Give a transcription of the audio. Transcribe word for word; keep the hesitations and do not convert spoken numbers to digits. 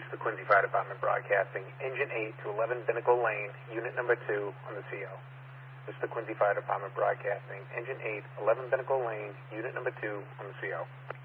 is the Quincy Fire Department broadcasting. Engine eight to eleven Binnacle Lane, Unit number two on the C O. This is the Quincy Fire Department broadcasting. Engine eight, eleven Binnacle Lane, Unit number two on the C O.